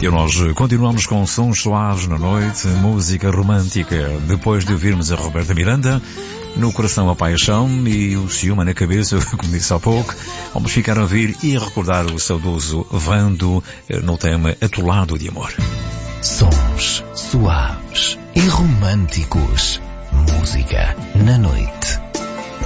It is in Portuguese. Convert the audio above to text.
E nós continuamos com sons suaves na noite, música romântica. Depois de ouvirmos a Roberta Miranda, No Coração a Paixão e o Ciúme na Cabeça, como disse há pouco, vamos ficar a ouvir e recordar o saudoso Vando no tema Atolado de Amor. Sons suaves e românticos. Música na noite.